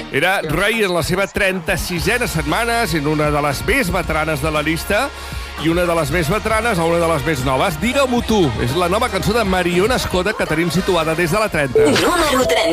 Era rei en la seva 36a setmana, sent una de les més veteranes de la llista i una de les més veteranes a una de les més noves. Digue-m'ho tu, és la nova cançó de Mariona Escoda que tenim situada des de la 30. Número 30.